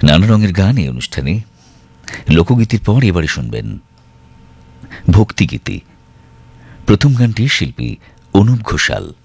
নানা রঙের গান এই অনুষ্ঠানে। লোকগীতির পর এবারে শুনবেন ভক্তিগীতি। প্রথম গানটি শিল্পী অনুপ ঘোষাল,